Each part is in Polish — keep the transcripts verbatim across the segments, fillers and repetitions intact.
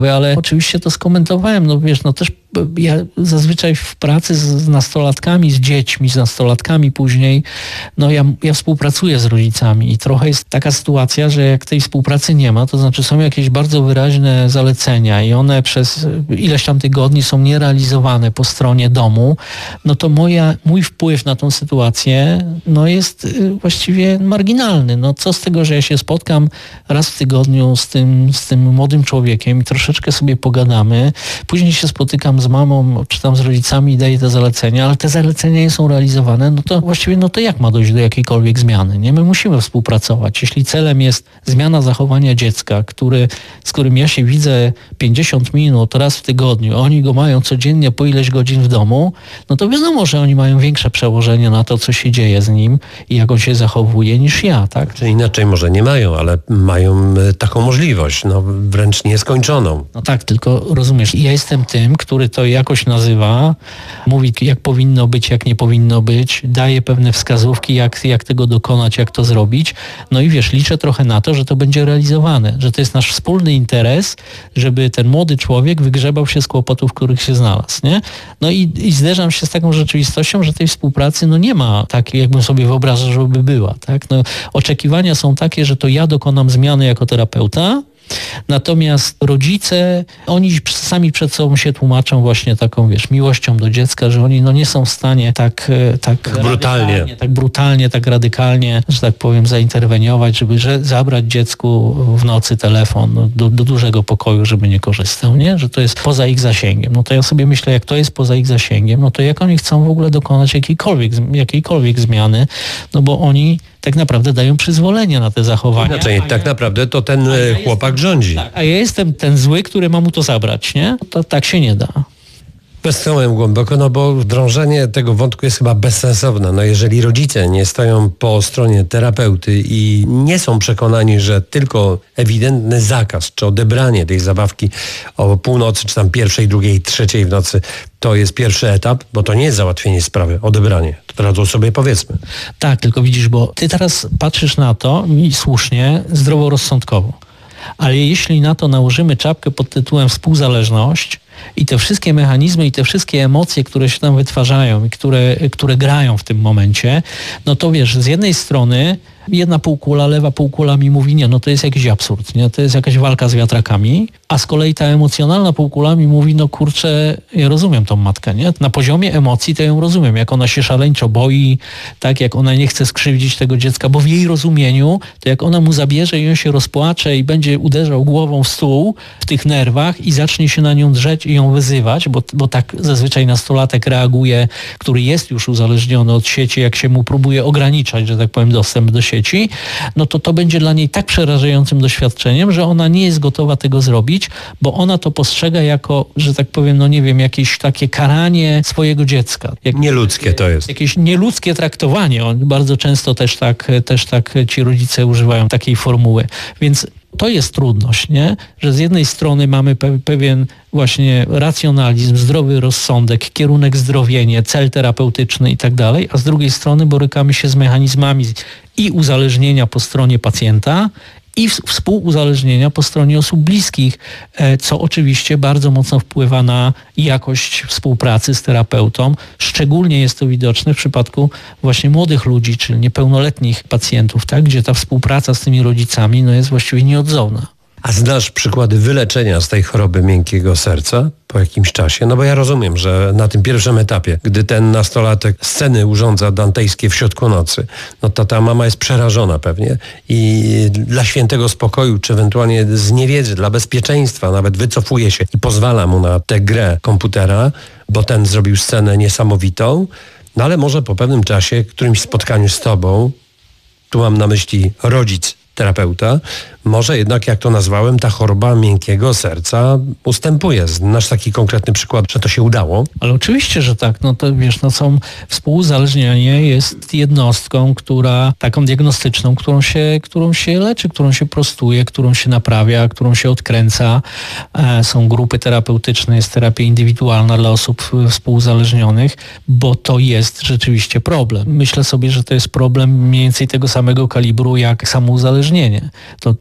Ale oczywiście to skomentowałem, no wiesz, no też ja zazwyczaj w pracy z nastolatkami, z dziećmi, z nastolatkami później, no ja, ja współpracuję z rodzicami i trochę jest taka sytuacja, że jak tej współpracy nie ma, to znaczy są jakieś bardzo wyraźne zalecenia i one przez ileś tam tygodni są nierealizowane po stronie domu, no to moja, mój wpływ na tą sytuację no jest właściwie marginalny. No co z tego, że ja się spotkam raz w tygodniu z tym, z tym młodym człowiekiem i troszeczkę sobie pogadamy, później się spotykam z mamą, czy tam z rodzicami i daję te zalecenia, ale te zalecenia nie są realizowane, no to właściwie no to jak ma dojść do jakiejkolwiek zmiany? Nie? My musimy współpracować. Jeśli celem jest zmiana zachowania dziecka, który, z którym ja się widzę pięćdziesiąt minut raz w tygodniu, oni go mają codziennie po ileś godzin w domu, no to wiadomo, że oni mają większe przełożenie na to, co się dzieje z nim i jak on się zachowuje niż ja, tak? Czy inaczej może nie mają, ale mają taką możliwość, no wręcz nieskończoną. No tak, tylko rozumiesz, ja jestem tym, który to jakoś nazywa, mówi jak powinno być, jak nie powinno być, daje pewne wskazówki, jak, jak tego dokonać, jak to zrobić. No i wiesz, liczę trochę na to, że to będzie realizowane, że to jest nasz wspólny interes, żeby ten młody człowiek wygrzebał się z kłopotów, w których się znalazł, nie? No i, i zderzam się z taką rzeczywistością, że tej współpracy no nie ma takiej, jakbym sobie wyobrażał, żeby była, tak? No, oczekiwania są takie, że to ja dokonam zmiany jako terapeuta, natomiast rodzice, oni sami przed sobą się tłumaczą właśnie taką, wiesz, miłością do dziecka, że oni no nie są w stanie tak, tak, tak brutalnie, tak brutalnie, tak radykalnie, że tak powiem, zainterweniować, żeby że zabrać dziecku w nocy telefon do, do dużego pokoju, żeby nie korzystał, nie? Że to jest poza ich zasięgiem. No to ja sobie myślę, jak to jest poza ich zasięgiem, no to jak oni chcą w ogóle dokonać jakiejkolwiek, jakiejkolwiek zmiany, no bo oni tak naprawdę dają przyzwolenie na te zachowania. Inaczej, tak ja, naprawdę to ten ja chłopak jestem, rządzi. Tak, a ja jestem ten zły, który ma mu to zabrać, nie? To tak się nie da. Westchnąłem głęboko, no bo drążenie tego wątku jest chyba bezsensowne. No jeżeli rodzice nie stoją po stronie terapeuty i nie są przekonani, że tylko ewidentny zakaz czy odebranie tej zabawki o północy, czy tam pierwszej, drugiej, trzeciej w nocy, to jest pierwszy etap, bo to nie jest załatwienie sprawy, odebranie. To razu sobie powiedzmy. Tak, tylko widzisz, bo ty teraz patrzysz na to i słusznie, zdroworozsądkowo. Ale jeśli na to nałożymy czapkę pod tytułem współzależność i te wszystkie mechanizmy i te wszystkie emocje, które się tam wytwarzają i które, które grają w tym momencie, no to wiesz, z jednej strony jedna półkula, lewa półkula mi mówi, nie, no to jest jakiś absurd, nie? To jest jakaś walka z wiatrakami, a z kolei ta emocjonalna półkula mi mówi, no kurczę, ja rozumiem tą matkę, nie? Na poziomie emocji to ją rozumiem, jak ona się szaleńczo boi, tak, jak ona nie chce skrzywdzić tego dziecka, bo w jej rozumieniu, to jak ona mu zabierze i on się rozpłacze i będzie uderzał głową w stół w tych nerwach i zacznie się na nią drzeć i ją wyzywać, bo, bo tak zazwyczaj nastolatek reaguje, który jest już uzależniony od sieci, jak się mu próbuje ograniczać, że tak powiem, dostęp do sieci, no to to będzie dla niej tak przerażającym doświadczeniem, że ona nie jest gotowa tego zrobić, bo ona to postrzega jako, że tak powiem, no nie wiem, jakieś takie karanie swojego dziecka. Jak, nieludzkie to jest. Jakieś nieludzkie traktowanie. On bardzo często też tak, też tak ci rodzice używają takiej formuły. Więc to jest trudność, nie? Że z jednej strony mamy pe- pewien właśnie racjonalizm, zdrowy rozsądek, kierunek zdrowienie, cel terapeutyczny i tak dalej, a z drugiej strony borykamy się z mechanizmami i uzależnienia po stronie pacjenta, i współuzależnienia po stronie osób bliskich, co oczywiście bardzo mocno wpływa na jakość współpracy z terapeutą. Szczególnie jest to widoczne w przypadku właśnie młodych ludzi, czyli niepełnoletnich pacjentów, tak, gdzie ta współpraca z tymi rodzicami no, jest właściwie nieodzowna. A znasz przykłady wyleczenia z tej choroby miękkiego serca po jakimś czasie? No bo ja rozumiem, że na tym pierwszym etapie, gdy ten nastolatek sceny urządza dantejskie w środku nocy, no to ta mama jest przerażona pewnie i dla świętego spokoju, czy ewentualnie z niewiedzy, dla bezpieczeństwa nawet wycofuje się i pozwala mu na tę grę komputera, bo ten zrobił scenę niesamowitą, no ale może po pewnym czasie, którymś spotkaniu z tobą, tu mam na myśli rodzic, terapeuta, może jednak, jak to nazwałem, ta choroba miękkiego serca ustępuje. Znasz taki konkretny przykład, że to się udało? Ale oczywiście, że tak. No to wiesz, no są współuzależnienie jest jednostką, która taką diagnostyczną, którą się, którą się leczy, którą się prostuje, którą się naprawia, którą się odkręca. E, są grupy terapeutyczne, jest terapia indywidualna dla osób współuzależnionych, bo to jest rzeczywiście problem. Myślę sobie, że to jest problem mniej więcej tego samego kalibru jak samouzależnienie. To, to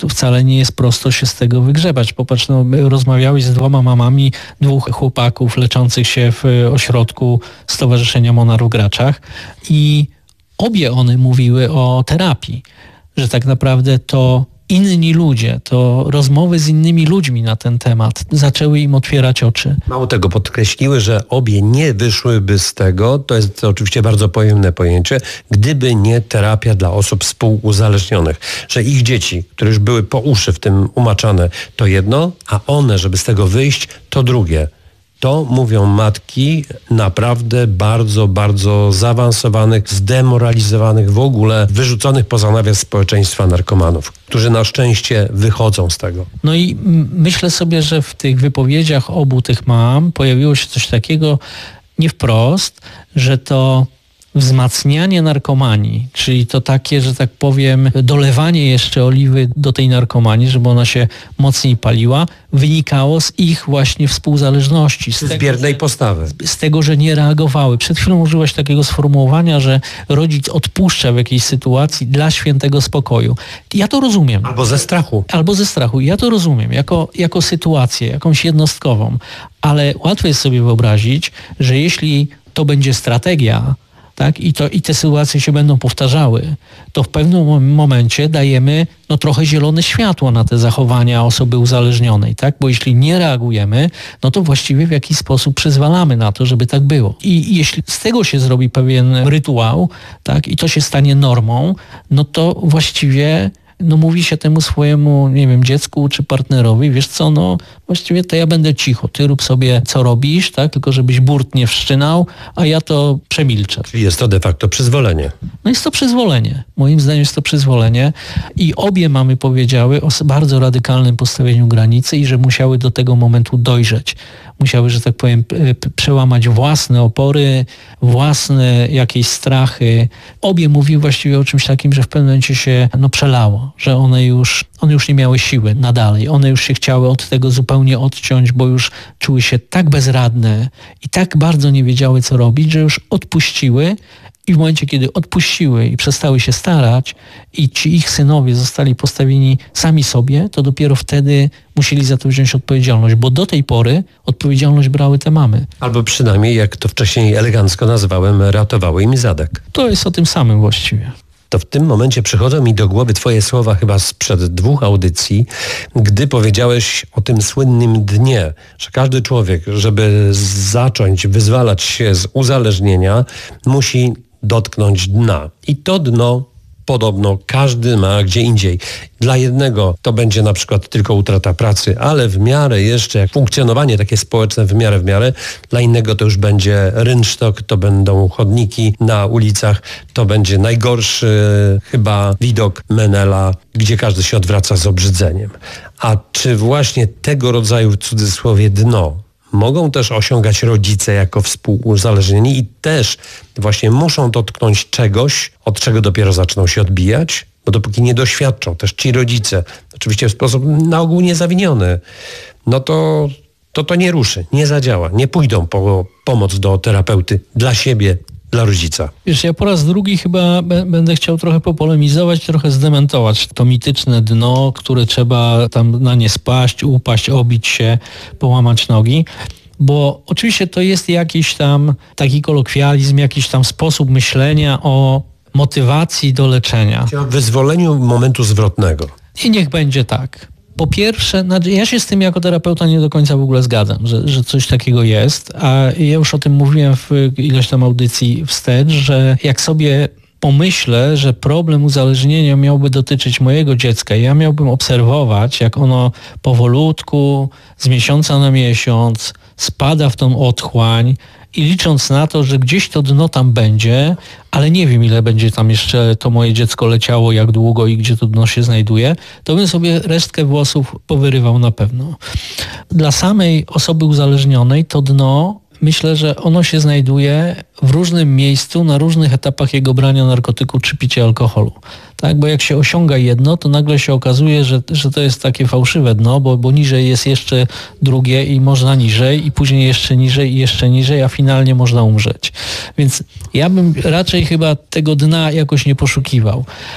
wcale nie jest prosto się z tego wygrzebać. Popatrz, no, rozmawiałeś z dwoma mamami dwóch chłopaków leczących się w ośrodku Stowarzyszenia Monar w Graczach i obie one mówiły o terapii, że tak naprawdę to inni ludzie, to rozmowy z innymi ludźmi na ten temat zaczęły im otwierać oczy. Mało tego, podkreśliły, że obie nie wyszłyby z tego, to jest to oczywiście bardzo pojemne pojęcie, gdyby nie terapia dla osób współuzależnionych. Że ich dzieci, które już były po uszy w tym umaczane, to jedno, a one, żeby z tego wyjść, to drugie. To mówią matki naprawdę bardzo, bardzo zaawansowanych, zdemoralizowanych, w ogóle wyrzuconych poza nawias społeczeństwa narkomanów, którzy na szczęście wychodzą z tego. No i myślę sobie, że w tych wypowiedziach obu tych mam pojawiło się coś takiego nie wprost, że to wzmacnianie narkomanii, czyli to takie, że tak powiem, dolewanie jeszcze oliwy do tej narkomanii, żeby ona się mocniej paliła, wynikało z ich właśnie współzależności. Z, z biernej postawy. Z tego, że nie reagowały. Przed chwilą użyłaś takiego sformułowania, że rodzic odpuszcza w jakiejś sytuacji dla świętego spokoju. Ja to rozumiem. Albo ze strachu. Albo ze strachu. Ja to rozumiem jako, jako sytuację, jakąś jednostkową. Ale łatwo jest sobie wyobrazić, że jeśli to będzie strategia, tak, i, to, i te sytuacje się będą powtarzały, to w pewnym momencie dajemy no, trochę zielone światło na te zachowania osoby uzależnionej, tak? Bo jeśli nie reagujemy, no to właściwie w jakiś sposób przyzwalamy na to, żeby tak było. I jeśli z tego się zrobi pewien rytuał, tak, i to się stanie normą, no to właściwie no mówi się temu swojemu, nie wiem, dziecku czy partnerowi, wiesz co, no właściwie to ja będę cicho, ty rób sobie co robisz, tak, tylko żebyś burt nie wszczynał, a ja to przemilczę. Czyli jest to de facto przyzwolenie. No jest to przyzwolenie. Moim zdaniem jest to przyzwolenie i obie mamy powiedziały o bardzo radykalnym postawieniu granicy i że musiały do tego momentu dojrzeć. Musiały, że tak powiem, przełamać własne opory, własne jakieś strachy. Obie mówiły właściwie o czymś takim, że w pewnym momencie się no, przelało, że one już, one już nie miały siły na dalej. One już się chciały od tego zupełnie odciąć, bo już czuły się tak bezradne i tak bardzo nie wiedziały, co robić, że już odpuściły. I w momencie, kiedy odpuściły i przestały się starać i ci ich synowie zostali postawieni sami sobie, to dopiero wtedy musieli za to wziąć odpowiedzialność, bo do tej pory odpowiedzialność brały te mamy. Albo przynajmniej, jak to wcześniej elegancko nazwałem, ratowały im zadek. To jest o tym samym właściwie. To w tym momencie przychodzą mi do głowy twoje słowa chyba sprzed dwóch audycji, gdy powiedziałeś o tym słynnym dnie, że każdy człowiek, żeby zacząć wyzwalać się z uzależnienia, musi dotknąć dna. I to dno podobno każdy ma gdzie indziej. Dla jednego to będzie na przykład tylko utrata pracy, ale w miarę jeszcze jak funkcjonowanie takie społeczne w miarę w miarę. Dla innego to już będzie rynsztok, to będą chodniki na ulicach, to będzie najgorszy chyba widok Menela, gdzie każdy się odwraca z obrzydzeniem. A czy właśnie tego rodzaju w cudzysłowie dno mogą też osiągać rodzice jako współuzależnieni i też właśnie muszą dotknąć czegoś, od czego dopiero zaczną się odbijać? Bo dopóki nie doświadczą też ci rodzice, oczywiście w sposób na ogół niezawiniony, no to to, to nie ruszy, nie zadziała, nie pójdą po pomoc do terapeuty dla siebie, dla rodzica. Wiesz, ja po raz drugi chyba b- będę chciał trochę popolemizować, trochę zdementować to mityczne dno, które trzeba tam na nie spaść, upaść, obić się, połamać nogi. Bo oczywiście to jest jakiś tam taki kolokwializm, jakiś tam sposób myślenia o motywacji do leczenia. O wyzwoleniu momentu zwrotnego. I niech będzie tak. Po pierwsze, ja się z tym jako terapeuta nie do końca w ogóle zgadzam, że, że coś takiego jest, a ja już o tym mówiłem w ileś tam audycji wstecz, że jak sobie pomyślę, że problem uzależnienia miałby dotyczyć mojego dziecka i ja miałbym obserwować, jak ono powolutku, z miesiąca na miesiąc spada w tą otchłań i licząc na to, że gdzieś to dno tam będzie, ale nie wiem, ile będzie tam jeszcze to moje dziecko leciało, jak długo i gdzie to dno się znajduje, to bym sobie resztkę włosów powyrywał na pewno. Dla samej osoby uzależnionej to dno, myślę, że ono się znajduje w różnym miejscu, na różnych etapach jego brania narkotyku czy picia alkoholu. Tak, bo jak się osiąga jedno, to nagle się okazuje, że, że to jest takie fałszywe dno, bo, bo niżej jest jeszcze drugie i można niżej i później jeszcze niżej i jeszcze niżej, a finalnie można umrzeć. Więc ja bym raczej chyba tego dna jakoś nie poszukiwał.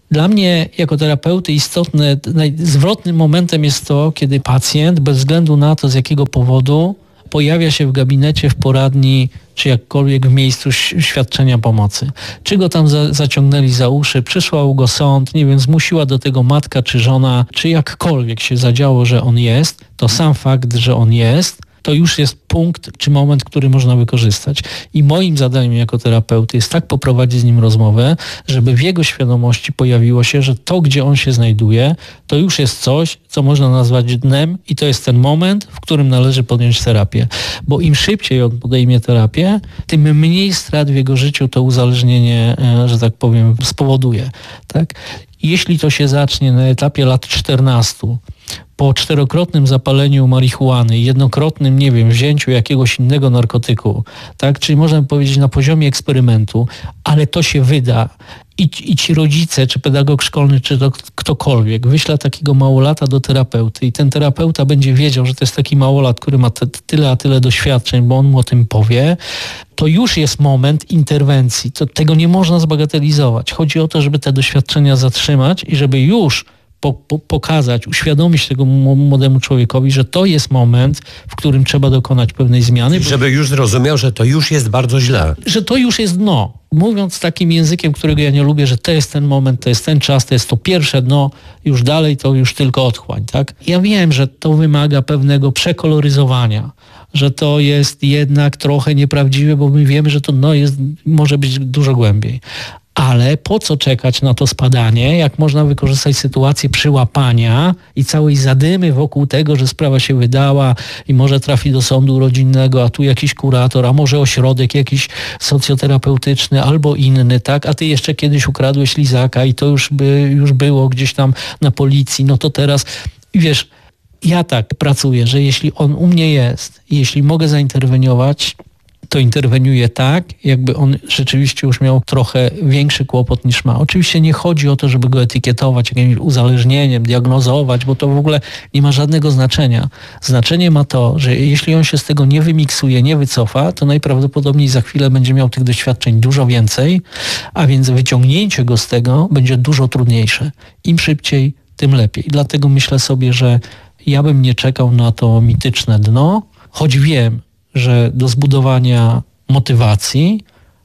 Dla mnie jako terapeuty istotne, zwrotnym momentem jest to, kiedy pacjent bez względu na to, z jakiego powodu pojawia się w gabinecie, w poradni, czy jakkolwiek w miejscu świadczenia pomocy. Czy go tam za, zaciągnęli za uszy, przysłał go sąd, nie wiem, zmusiła do tego matka czy żona, czy jakkolwiek się zadziało, że on jest, to sam fakt, że on jest, to już jest punkt czy moment, który można wykorzystać. I moim zadaniem jako terapeuty jest tak poprowadzić z nim rozmowę, żeby w jego świadomości pojawiło się, że to, gdzie on się znajduje, to już jest coś, co można nazwać dnem i to jest ten moment, w którym należy podjąć terapię. Bo im szybciej on podejmie terapię, tym mniej strat w jego życiu to uzależnienie, że tak powiem, spowoduje. Tak? Jeśli to się zacznie na etapie lat czternastu, po czterokrotnym zapaleniu marihuany, jednokrotnym, nie wiem, wzięciu jakiegoś innego narkotyku, tak, czyli można powiedzieć na poziomie eksperymentu, ale to się wyda i, i ci rodzice, czy pedagog szkolny, czy to ktokolwiek wyśle takiego małolata do terapeuty i ten terapeuta będzie wiedział, że to jest taki małolat, który ma te, tyle a tyle doświadczeń, bo on mu o tym powie, to już jest moment interwencji. To, tego nie można zbagatelizować. Chodzi o to, żeby te doświadczenia zatrzymać i żeby już Po, po, pokazać, uświadomić tego młodemu człowiekowi, że to jest moment, w którym trzeba dokonać pewnej zmiany. Żeby już zrozumiał, że to już jest bardzo źle. Że to już jest dno. Mówiąc takim językiem, którego ja nie lubię, że to jest ten moment, to jest ten czas, to jest to pierwsze dno, już dalej to już tylko otchłań. Tak? Ja wiem, że to wymaga pewnego przekoloryzowania, że to jest jednak trochę nieprawdziwe, bo my wiemy, że to dno jest, może być dużo głębiej. Ale po co czekać na to spadanie, jak można wykorzystać sytuację przyłapania i całej zadymy wokół tego, że sprawa się wydała i może trafi do sądu rodzinnego, a tu jakiś kurator, a może ośrodek jakiś socjoterapeutyczny albo inny, tak? A ty jeszcze kiedyś ukradłeś lizaka i to już by już było gdzieś tam na policji, no to teraz, wiesz, ja tak pracuję, że jeśli on u mnie jest, jeśli mogę zainterweniować, to interweniuje tak, jakby on rzeczywiście już miał trochę większy kłopot niż ma. Oczywiście nie chodzi o to, żeby go etykietować jakimś uzależnieniem, diagnozować, bo to w ogóle nie ma żadnego znaczenia. Znaczenie ma to, że jeśli on się z tego nie wymiksuje, nie wycofa, to najprawdopodobniej za chwilę będzie miał tych doświadczeń dużo więcej, a więc wyciągnięcie go z tego będzie dużo trudniejsze. Im szybciej, tym lepiej. Dlatego myślę sobie, że ja bym nie czekał na to mityczne dno, choć wiem, że do zbudowania motywacji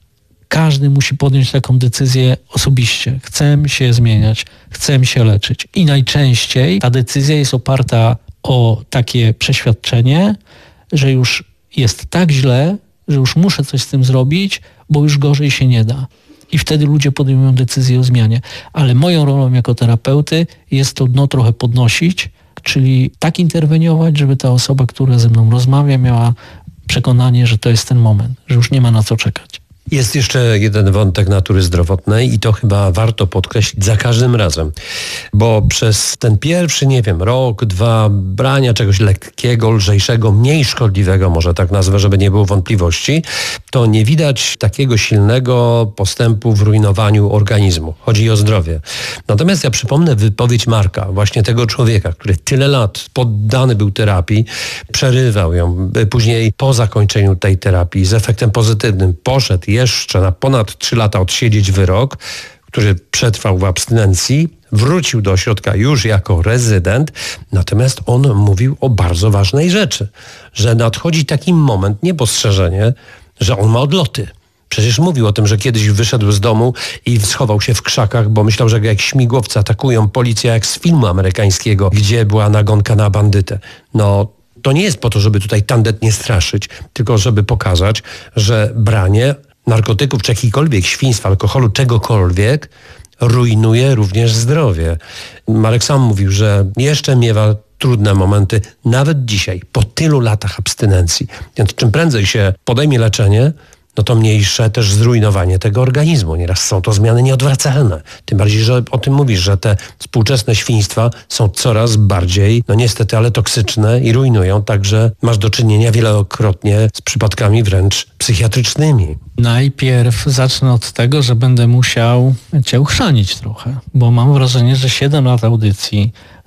każdy musi podjąć taką decyzję osobiście. Chcę się zmieniać, chcę się leczyć. I najczęściej ta decyzja jest oparta o takie przeświadczenie, że już jest tak źle, że już muszę coś z tym zrobić, bo już gorzej się nie da. I wtedy ludzie podejmują decyzję o zmianie. Ale moją rolą jako terapeuty jest to dno trochę podnosić, czyli tak interweniować, żeby ta osoba, która ze mną rozmawia, miała przekonanie, że to jest ten moment, że już nie ma na co czekać. Jest jeszcze jeden wątek natury zdrowotnej i to chyba warto podkreślić za każdym razem, bo przez ten pierwszy, nie wiem, rok, dwa brania czegoś lekkiego, lżejszego, mniej szkodliwego, może tak nazwę, żeby nie było wątpliwości, to nie widać takiego silnego postępu w rujnowaniu organizmu. Chodzi o zdrowie. Natomiast ja przypomnę wypowiedź Marka, właśnie tego człowieka, który tyle lat poddany był terapii, przerywał ją, później po zakończeniu tej terapii z efektem pozytywnym poszedł jeszcze na ponad trzy lata odsiedzieć wyrok, który przetrwał w abstynencji, wrócił do ośrodka już jako rezydent, natomiast on mówił o bardzo ważnej rzeczy, że nadchodzi taki moment, niepostrzeżenie, że on ma odloty. Przecież mówił o tym, że kiedyś wyszedł z domu i schował się w krzakach, bo myślał, że jak śmigłowce atakują policja jak z filmu amerykańskiego, gdzie była nagonka na bandytę. No, to nie jest po to, żeby tutaj tandetnie straszyć, tylko żeby pokazać, że branie narkotyków czy jakichkolwiek świństw, alkoholu, czegokolwiek rujnuje również zdrowie. Marek sam mówił, że jeszcze miewa trudne momenty, nawet dzisiaj, po tylu latach abstynencji. Więc czym prędzej się podejmie leczenie, no to mniejsze też zrujnowanie tego organizmu. Nieraz są to zmiany nieodwracalne. Tym bardziej, że o tym mówisz, że te współczesne świństwa są coraz bardziej, no niestety, ale toksyczne i rujnują. Także masz do czynienia wielokrotnie z przypadkami wręcz psychiatrycznymi. Najpierw zacznę od tego, że będę musiał cię uchrzanić trochę, bo mam wrażenie, że siedem lat audycji,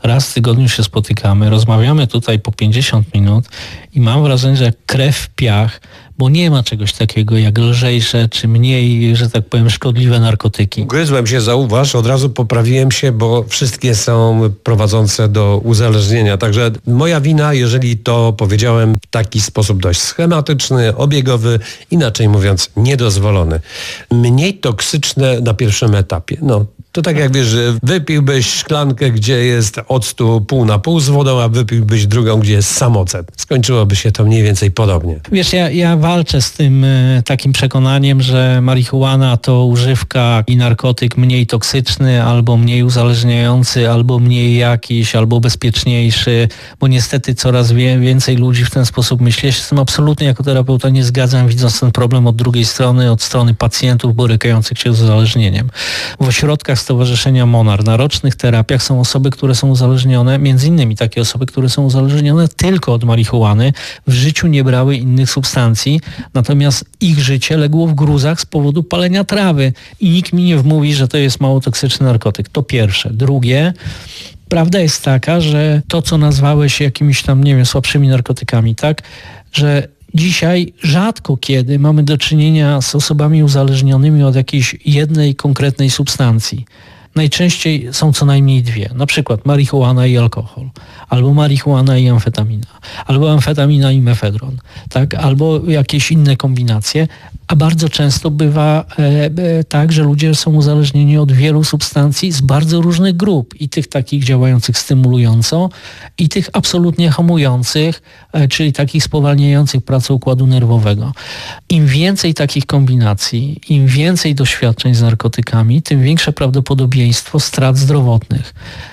raz w tygodniu się spotykamy, rozmawiamy tutaj po pięćdziesiąt minut i mam wrażenie, że jak krew w piach, bo nie ma czegoś takiego jak lżejsze czy mniej, że tak powiem, szkodliwe narkotyki. Gryzłem się, zauważ, od razu poprawiłem się, bo wszystkie są prowadzące do uzależnienia. Także moja wina, jeżeli to powiedziałem w taki sposób dość schematyczny, obiegowy, inaczej mówiąc niedozwolony. Mniej toksyczne na pierwszym etapie. No, to tak jak wiesz, że wypiłbyś szklankę, gdzie jest octu pół na pół z wodą, a wypiłbyś drugą, gdzie jest samocet. Skończyłoby się to mniej więcej podobnie. Wiesz, ja, ja walczę z tym y, takim przekonaniem, że marihuana to używka i narkotyk mniej toksyczny, albo mniej uzależniający, albo mniej jakiś, albo bezpieczniejszy, bo niestety coraz wie, więcej ludzi w ten sposób myśli. Ja się z tym absolutnie jako terapeuta nie zgadzam, widząc ten problem od drugiej strony, od strony pacjentów borykających się z uzależnieniem. W ośrodkach Stowarzyszenia Monar na rocznych terapiach są osoby, które są uzależnione, między innymi takie osoby, które są uzależnione tylko od marihuany, w życiu nie brały innych substancji, natomiast ich życie legło w gruzach z powodu palenia trawy i nikt mi nie wmówi, że to jest mało toksyczny narkotyk. To pierwsze. Drugie, prawda jest taka, że to, co nazwałeś jakimiś tam, nie wiem, słabszymi narkotykami, tak, że dzisiaj rzadko kiedy mamy do czynienia z osobami uzależnionymi od jakiejś jednej konkretnej substancji. Najczęściej są co najmniej dwie, na przykład marihuana i alkohol, albo marihuana i amfetamina, albo amfetamina i mefedron, tak? Albo jakieś inne kombinacje, a bardzo często bywa e, e, tak, że ludzie są uzależnieni od wielu substancji z bardzo różnych grup i tych takich działających stymulująco i tych absolutnie hamujących, e, czyli takich spowalniających pracę układu nerwowego. Im więcej takich kombinacji, im więcej doświadczeń z narkotykami, tym większe prawdopodobieństwo strat zdrowotnych.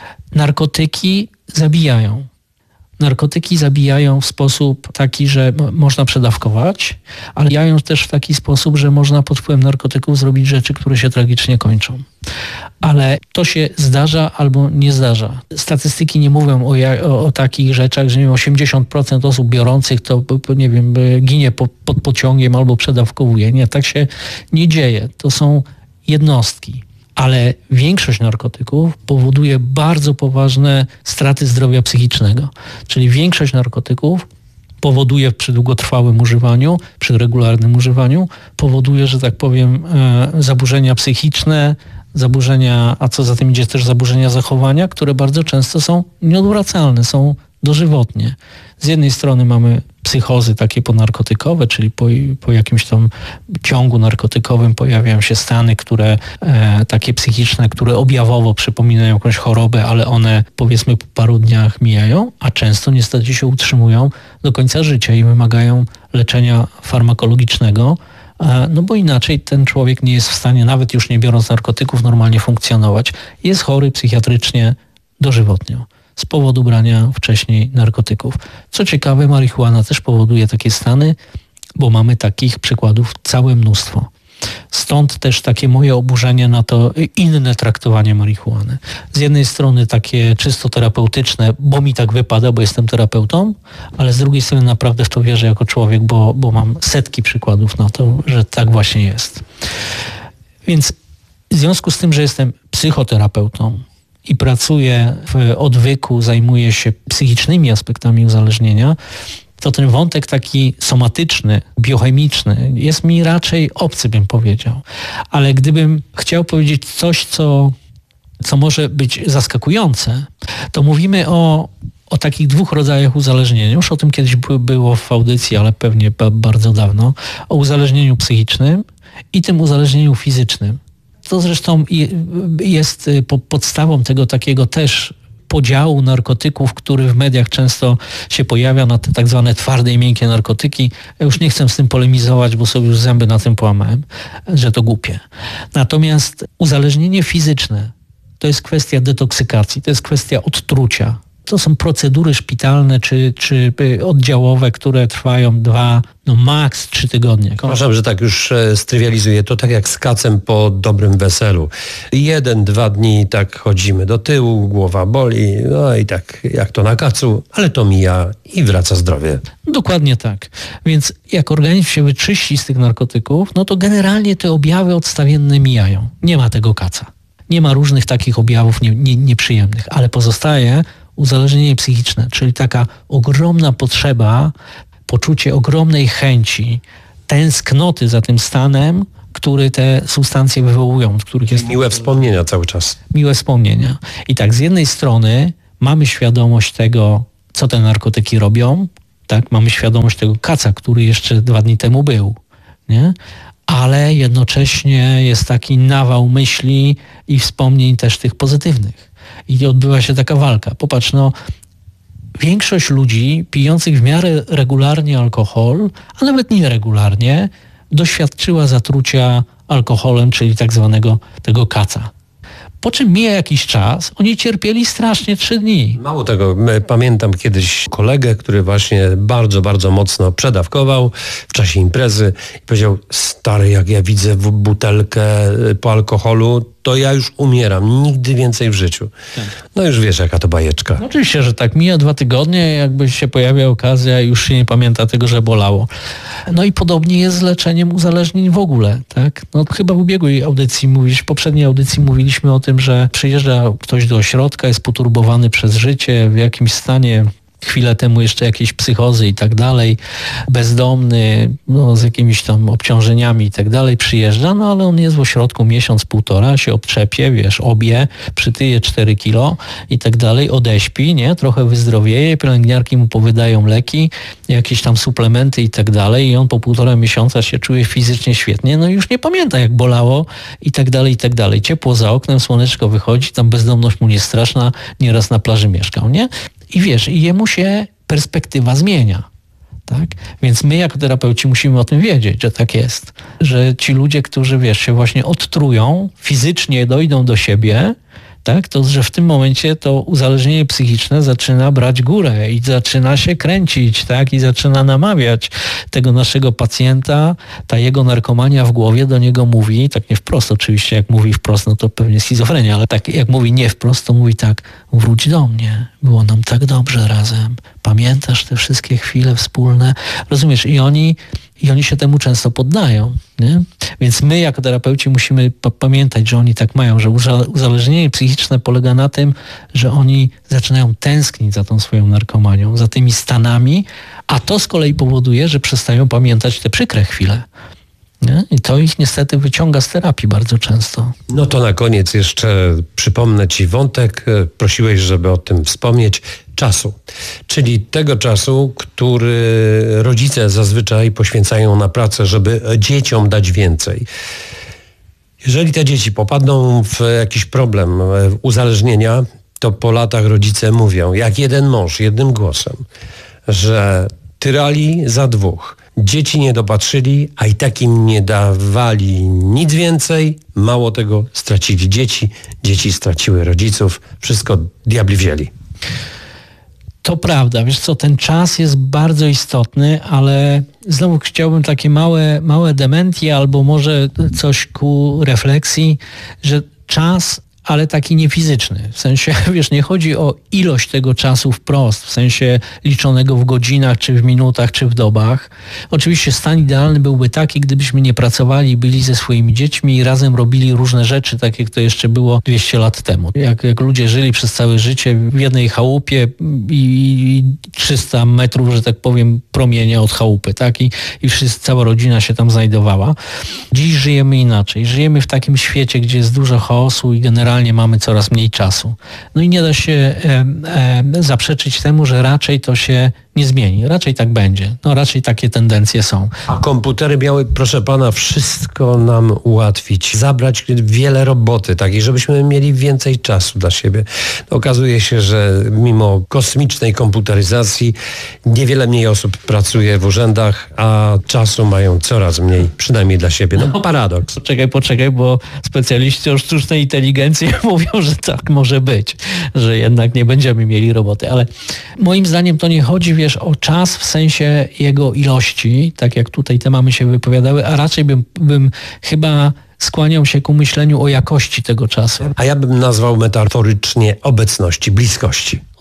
Narkotyki zabijają. Narkotyki zabijają w sposób taki, że można przedawkować, ale zabijają też w taki sposób, że można pod wpływem narkotyków zrobić rzeczy, które się tragicznie kończą. Ale to się zdarza albo nie zdarza. Statystyki nie mówią o, o, o takich rzeczach, że nie wiem, osiemdziesiąt procent osób biorących to, nie wiem, ginie po, pod pociągiem albo przedawkowuje. Nie, tak się nie dzieje. To są jednostki. Ale większość narkotyków powoduje bardzo poważne straty zdrowia psychicznego. Czyli większość narkotyków powoduje przy długotrwałym używaniu, przy regularnym używaniu, powoduje, że tak powiem, e, zaburzenia psychiczne, zaburzenia, a co za tym idzie też zaburzenia zachowania, które bardzo często są nieodwracalne, są dożywotnie. Z jednej strony mamy psychozy takie ponarkotykowe, czyli po, po jakimś tam ciągu narkotykowym pojawiają się stany, które e, takie psychiczne, które objawowo przypominają jakąś chorobę, ale one powiedzmy po paru dniach mijają, a często niestety się utrzymują do końca życia i wymagają leczenia farmakologicznego, e, no bo inaczej ten człowiek nie jest w stanie, nawet już nie biorąc narkotyków, normalnie funkcjonować. Jest chory psychiatrycznie dożywotnio z powodu brania wcześniej narkotyków. Co ciekawe, marihuana też powoduje takie stany, bo mamy takich przykładów całe mnóstwo. Stąd też takie moje oburzenie na to inne traktowanie marihuany. Z jednej strony takie czysto terapeutyczne, bo mi tak wypada, bo jestem terapeutą, ale z drugiej strony naprawdę w to wierzę jako człowiek, bo, bo mam setki przykładów na to, że tak właśnie jest. Więc w związku z tym, że jestem psychoterapeutą, i pracuję w odwyku, zajmuję się psychicznymi aspektami uzależnienia, to ten wątek taki somatyczny, biochemiczny jest mi raczej obcy, bym powiedział. Ale gdybym chciał powiedzieć coś, co, co może być zaskakujące, to mówimy o, o takich dwóch rodzajach uzależnienia. Już o tym kiedyś było w audycji, ale pewnie bardzo dawno. O uzależnieniu psychicznym i tym uzależnieniu fizycznym. To zresztą jest podstawą tego takiego też podziału narkotyków, który w mediach często się pojawia na te tak zwane twarde i miękkie narkotyki. Ja już nie chcę z tym polemizować, bo sobie już zęby na tym połamałem, że to głupie. Natomiast uzależnienie fizyczne to jest kwestia detoksykacji, to jest kwestia odtrucia. To są procedury szpitalne czy, czy oddziałowe, które trwają dwa, no maks trzy tygodnie. Przepraszam, że tak już strywializuję. To tak jak z kacem po dobrym weselu. Jeden, dwa dni tak chodzimy do tyłu, głowa boli, no i tak jak to na kacu, ale to mija i wraca zdrowie. Dokładnie tak. Więc jak organizm się wyczyści z tych narkotyków, no to generalnie te objawy odstawienne mijają. Nie ma tego kaca. Nie ma różnych takich objawów nie, nie, nieprzyjemnych, ale pozostaje uzależnienie psychiczne, czyli taka ogromna potrzeba, poczucie ogromnej chęci, tęsknoty za tym stanem, który te substancje wywołują, w których jest... Miłe wspomnienia cały czas. Miłe wspomnienia. I tak, z jednej strony mamy świadomość tego, co te narkotyki robią, tak? Mamy świadomość tego kaca, który jeszcze dwa dni temu był, nie? Ale jednocześnie jest taki nawał myśli i wspomnień też tych pozytywnych. I odbywa się taka walka. Popatrz, no, większość ludzi pijących w miarę regularnie alkohol, a nawet nieregularnie, doświadczyła zatrucia alkoholem, czyli tak zwanego tego kaca. Po czym mija jakiś czas, oni cierpieli strasznie trzy dni. Mało tego, pamiętam kiedyś kolegę, który właśnie bardzo, bardzo mocno przedawkował w czasie imprezy i powiedział: stary, jak ja widzę butelkę po alkoholu, to ja już umieram, nigdy więcej w życiu. Tak. No już wiesz, jaka to bajeczka. No oczywiście, że tak. Mija dwa tygodnie, jakby się pojawia okazja i już się nie pamięta tego, że bolało. No i podobnie jest z leczeniem uzależnień w ogóle, tak? No chyba w ubiegłej audycji mówisz, w poprzedniej audycji mówiliśmy o tym, że przyjeżdża ktoś do ośrodka, jest poturbowany przez życie, w jakimś stanie, chwilę temu jeszcze jakieś psychozy i tak dalej, bezdomny, no, z jakimiś tam obciążeniami i tak dalej, przyjeżdża, no ale on jest w ośrodku miesiąc, półtora, się obtrzepie, wiesz, obie, przytyje cztery kilo i tak dalej, odeśpi, nie, trochę wyzdrowieje, pielęgniarki mu powydają leki, jakieś tam suplementy i tak dalej i on po półtora miesiąca się czuje fizycznie świetnie, no i już nie pamięta, jak bolało i tak dalej, i tak dalej. Ciepło za oknem, słoneczko wychodzi, tam bezdomność mu nie straszna, nieraz na plaży mieszkał, nie? I wiesz, i jemu się perspektywa zmienia, tak? Więc my jako terapeuci musimy o tym wiedzieć, że tak jest. Że ci ludzie, którzy, wiesz, się właśnie odtrują, fizycznie dojdą do siebie, tak? To, że w tym momencie to uzależnienie psychiczne zaczyna brać górę i zaczyna się kręcić, tak? I zaczyna namawiać tego naszego pacjenta, ta jego narkomania w głowie do niego mówi, tak nie wprost oczywiście, jak mówi wprost, no to pewnie schizofrenia, ale tak jak mówi nie wprost, to mówi tak: wróć do mnie, było nam tak dobrze razem, pamiętasz te wszystkie chwile wspólne, rozumiesz? I oni I oni się temu często poddają, nie? Więc my jako terapeuci musimy pa- pamiętać, że oni tak mają, że uza- uzależnienie psychiczne polega na tym, że oni zaczynają tęsknić za tą swoją narkomanią, za tymi stanami, a to z kolei powoduje, że przestają pamiętać te przykre chwile. Nie? I to ich niestety wyciąga z terapii bardzo często. No to na koniec jeszcze przypomnę Ci wątek, prosiłeś, żeby o tym wspomnieć, czasu. Czyli tego czasu, który rodzice zazwyczaj poświęcają na pracę, żeby dzieciom dać więcej. Jeżeli te dzieci popadną w jakiś problem uzależnienia, to po latach rodzice mówią, jak jeden mąż, jednym głosem, że tyrali za dwóch. Dzieci nie dopatrzyli, a i tak im nie dawali nic więcej. Mało tego, stracili dzieci, dzieci straciły rodziców. Wszystko diabli wzięli. To prawda, wiesz co, ten czas jest bardzo istotny, ale znowu chciałbym takie małe, małe dementi albo może coś ku refleksji, że czas, ale taki niefizyczny. W sensie, wiesz, nie chodzi o ilość tego czasu wprost, w sensie liczonego w godzinach, czy w minutach, czy w dobach. Oczywiście stan idealny byłby taki, gdybyśmy nie pracowali, byli ze swoimi dziećmi i razem robili różne rzeczy, tak jak to jeszcze było dwieście lat temu. Jak, jak ludzie żyli przez całe życie w jednej chałupie i trzysta metrów, że tak powiem, promienia od chałupy, tak? I, i wszyscy, cała rodzina się tam znajdowała. Dziś żyjemy inaczej. Żyjemy w takim świecie, gdzie jest dużo chaosu i generalnie mamy coraz mniej czasu. No i nie da się e, e, zaprzeczyć temu, że raczej to się nie zmieni. Raczej tak będzie. No raczej takie tendencje są. A komputery miały, proszę pana, wszystko nam ułatwić. Zabrać wiele roboty takiej, żebyśmy mieli więcej czasu dla siebie. Okazuje się, że mimo kosmicznej komputeryzacji niewiele mniej osób pracuje w urzędach, a czasu mają coraz mniej, przynajmniej dla siebie. No paradoks. Poczekaj, poczekaj, bo specjaliści od sztucznej inteligencji mówią, że tak może być, że jednak nie będziemy mieli roboty. Ale moim zdaniem to nie chodzi, wiesz, o czas w sensie jego ilości, tak jak tutaj te mamy się wypowiadały, a raczej bym, bym chyba skłaniał się ku myśleniu o jakości tego czasu. A ja bym nazwał metaforycznie obecności, bliskości.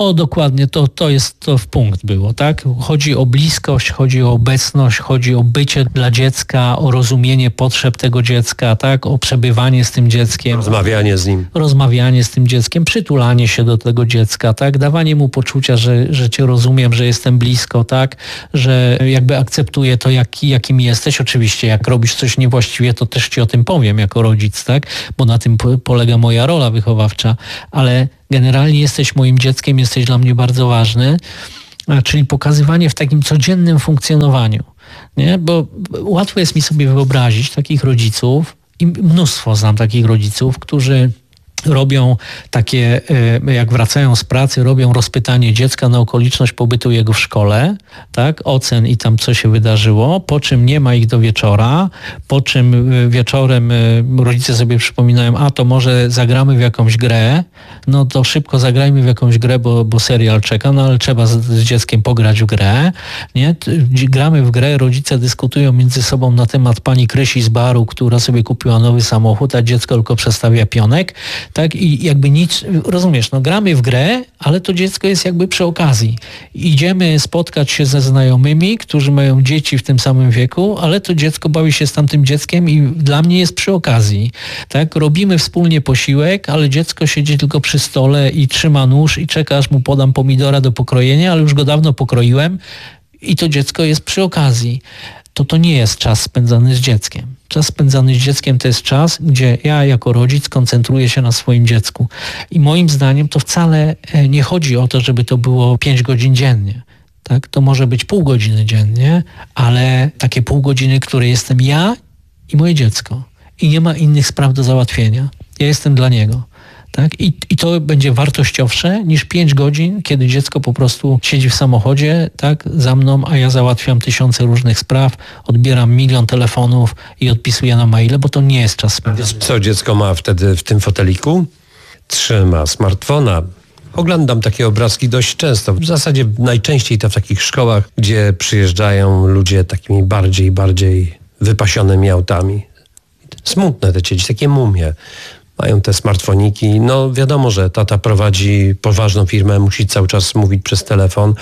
O, dokładnie, to, to jest to w punkt było, tak? Chodzi o bliskość, chodzi o obecność, chodzi o bycie dla dziecka, o rozumienie potrzeb tego dziecka, tak? O przebywanie z tym dzieckiem. Rozmawianie z nim. Rozmawianie z tym dzieckiem, przytulanie się do tego dziecka, tak? Dawanie mu poczucia, że, że cię rozumiem, że jestem blisko, tak? Że jakby akceptuję to, jaki, jakim jesteś. Oczywiście, jak robisz coś niewłaściwie, to też ci o tym powiem jako rodzic, tak? Bo na tym po, polega moja rola wychowawcza, ale generalnie jesteś moim dzieckiem, jesteś dla mnie bardzo ważny, czyli pokazywanie w takim codziennym funkcjonowaniu, nie? Bo łatwo jest mi sobie wyobrazić takich rodziców i mnóstwo znam takich rodziców, którzy robią takie, jak wracają z pracy, robią rozpytanie dziecka na okoliczność pobytu jego w szkole, tak, ocen i tam co się wydarzyło, po czym nie ma ich do wieczora, po czym wieczorem rodzice sobie przypominają, a to może zagramy w jakąś grę, no to szybko zagrajmy w jakąś grę, bo, bo serial czeka, no ale trzeba z, z dzieckiem pograć w grę, nie? Gramy w grę, rodzice dyskutują między sobą na temat pani Krysi z baru, która sobie kupiła nowy samochód, a dziecko tylko przestawia pionek, tak, i jakby nic, rozumiesz, no gramy w grę, ale to dziecko jest jakby przy okazji. Idziemy spotkać się ze znajomymi, którzy mają dzieci w tym samym wieku, ale to dziecko bawi się z tamtym dzieckiem i dla mnie jest przy okazji, tak, robimy wspólnie posiłek, ale dziecko siedzi tylko przy stole i trzyma nóż i czeka, aż mu podam pomidora do pokrojenia, ale już go dawno pokroiłem i to dziecko jest przy okazji. To to nie jest czas spędzany z dzieckiem. Czas spędzany z dzieckiem to jest czas, gdzie ja jako rodzic koncentruję się na swoim dziecku. I moim zdaniem to wcale nie chodzi o to, żeby to było pięć godzin dziennie. Tak? To może być pół godziny dziennie, ale takie pół godziny, które jestem ja i moje dziecko. I nie ma innych spraw do załatwienia. Ja jestem dla niego. Tak? I, I to będzie wartościowsze niż pięć godzin, kiedy dziecko po prostu siedzi w samochodzie, tak, za mną, a ja załatwiam tysiące różnych spraw, odbieram milion telefonów i odpisuję na maile, bo to nie jest czas spędzony. Co dziecko ma wtedy w tym foteliku? Trzyma smartfona. Oglądam takie obrazki dość często. W zasadzie najczęściej to w takich szkołach, gdzie przyjeżdżają ludzie takimi bardziej, bardziej wypasionymi autami. Smutne te dzieci, takie mumie. Mają te smartfoniki. No wiadomo, że tata prowadzi poważną firmę, musi cały czas mówić przez telefon,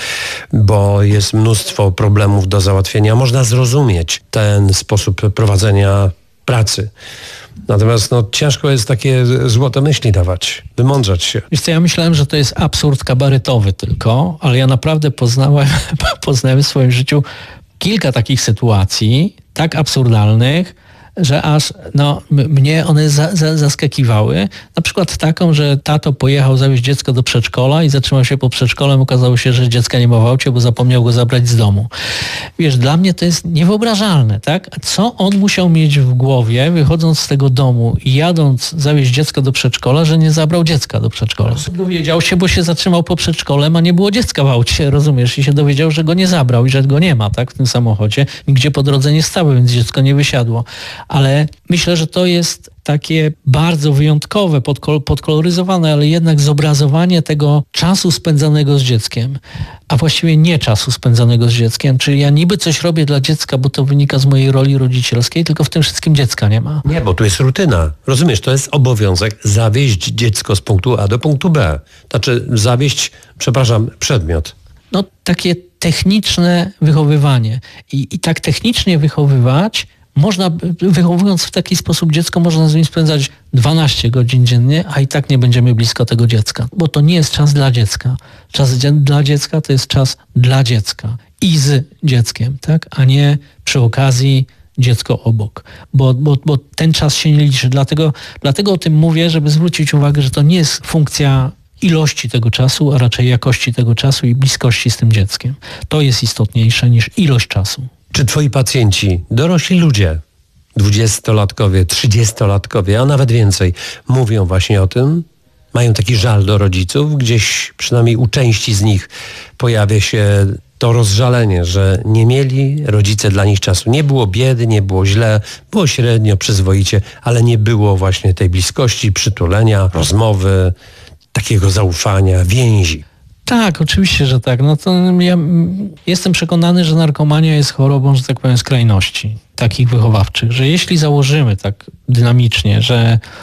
bo jest mnóstwo problemów do załatwienia. Można zrozumieć ten sposób prowadzenia pracy. Natomiast no, ciężko jest takie złote myśli dawać, wymądrzać się. Wiesz co, ja myślałem, że to jest absurd kabaretowy tylko, ale ja naprawdę poznałem, poznałem w swoim życiu kilka takich sytuacji, tak absurdalnych, że aż no, m- mnie one za, za, zaskakiwały. Na przykład taką, że tato pojechał zawieźć dziecko do przedszkola i zatrzymał się pod przedszkolem. Okazało się, że dziecka nie ma w aucie, bo zapomniał go zabrać z domu. Wiesz, dla mnie to jest niewyobrażalne, tak? Co on musiał mieć w głowie, wychodząc z tego domu i jadąc zawieźć dziecko do przedszkola, że nie zabrał dziecka do przedszkola? Dowiedział się, bo się zatrzymał po przedszkolem, a nie było dziecka w aucie, rozumiesz? I się dowiedział, że go nie zabrał i że go nie ma, tak? W tym samochodzie. Nigdzie po drodze nie stały, więc dziecko nie wysiadło. Ale myślę, że to jest takie bardzo wyjątkowe, podkol- podkoloryzowane, ale jednak zobrazowanie tego czasu spędzanego z dzieckiem, a właściwie nie czasu spędzanego z dzieckiem, czyli ja niby coś robię dla dziecka, bo to wynika z mojej roli rodzicielskiej, tylko w tym wszystkim dziecka nie ma. Nie, bo tu jest rutyna. Rozumiesz, to jest obowiązek zawieźć dziecko z punktu A do punktu B. Znaczy zawieźć, przepraszam, przedmiot. No takie techniczne wychowywanie. I, i tak technicznie wychowywać można, wychowując w taki sposób dziecko, można z nim spędzać dwanaście godzin dziennie, a i tak nie będziemy blisko tego dziecka, bo to nie jest czas dla dziecka. Czas dla dziecka to jest czas dla dziecka i z dzieckiem, tak, a nie przy okazji dziecko obok, bo, bo, bo ten czas się nie liczy. Dlatego, dlatego o tym mówię, żeby zwrócić uwagę, że to nie jest funkcja ilości tego czasu, a raczej jakości tego czasu i bliskości z tym dzieckiem. To jest istotniejsze niż ilość czasu. Czy twoi pacjenci, dorośli ludzie, dwudziestolatkowie, trzydziestolatkowie, a nawet więcej, mówią właśnie o tym? Mają taki żal do rodziców? Gdzieś przynajmniej u części z nich pojawia się to rozżalenie, że nie mieli rodzice dla nich czasu. Nie było biedy, nie było źle, było średnio, przyzwoicie, ale nie było właśnie tej bliskości, przytulenia, rozmowy, takiego zaufania, więzi. Tak, oczywiście, że tak. No to ja jestem przekonany, że narkomania jest chorobą, że tak powiem, skrajności takich wychowawczych, że jeśli założymy tak dynamicznie, że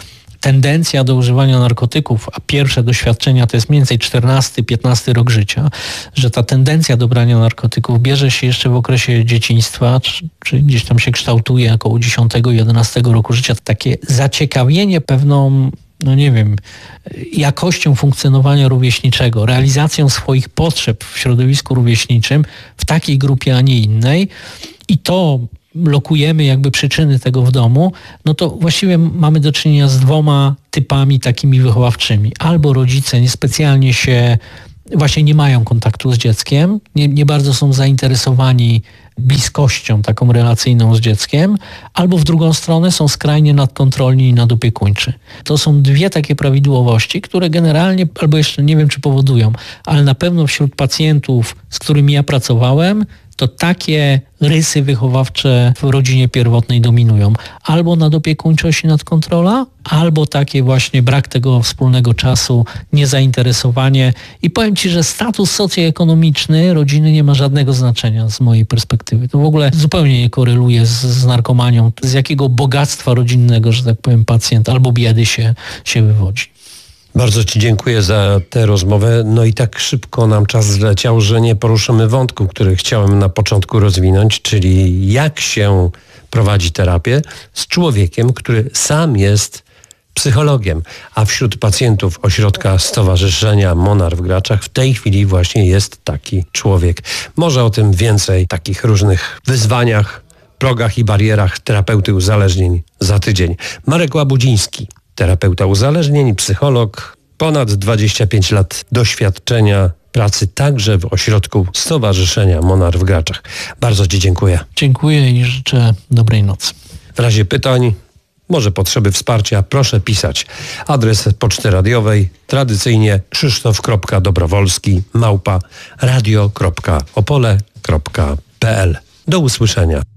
tendencja do używania narkotyków, a pierwsze doświadczenia to jest mniej więcej czternasty piętnasty rok życia, że ta tendencja do brania narkotyków bierze się jeszcze w okresie dzieciństwa, czy, czy gdzieś tam się kształtuje około dziesiątego jedenastego roku życia. Takie zaciekawienie pewną, no nie wiem, jakością funkcjonowania rówieśniczego, realizacją swoich potrzeb w środowisku rówieśniczym w takiej grupie, a nie innej i to lokujemy jakby przyczyny tego w domu, no to właściwie mamy do czynienia z dwoma typami takimi wychowawczymi. Albo rodzice niespecjalnie się właśnie nie mają kontaktu z dzieckiem, nie, nie bardzo są zainteresowani bliskością taką relacyjną z dzieckiem, albo w drugą stronę są skrajnie nadkontrolni i nadopiekuńczy. To są dwie takie prawidłowości, które generalnie, albo jeszcze nie wiem czy powodują, ale na pewno wśród pacjentów, z którymi ja pracowałem, to takie rysy wychowawcze w rodzinie pierwotnej dominują. Albo nadopiekuńczość i nadkontrola, albo takie właśnie brak tego wspólnego czasu, niezainteresowanie. I powiem Ci, że status socjoekonomiczny rodziny nie ma żadnego znaczenia z mojej perspektywy. To w ogóle zupełnie nie koreluje z, z narkomanią, z jakiego bogactwa rodzinnego, że tak powiem, pacjent albo biedy się, się wywodzi. Bardzo Ci dziękuję za tę rozmowę. No i tak szybko nam czas zleciał, że nie poruszymy wątku, który chciałem na początku rozwinąć, czyli jak się prowadzi terapię z człowiekiem, który sam jest psychologiem, a wśród pacjentów ośrodka Stowarzyszenia Monar w Graczach w tej chwili właśnie jest taki człowiek. Może o tym więcej, takich różnych wyzwaniach, progach i barierach terapeuty uzależnień za tydzień. Marek Łabudziński, terapeuta uzależnień, psycholog, ponad dwadzieścia pięć lat doświadczenia pracy także w ośrodku Stowarzyszenia Monar w Graczach. Bardzo Ci dziękuję. Dziękuję i życzę dobrej nocy. W razie pytań, może potrzeby wsparcia, proszę pisać. Adres poczty radiowej tradycyjnie krzysztof.dobrowolski małpa radio kropka opole kropka p l. Do usłyszenia.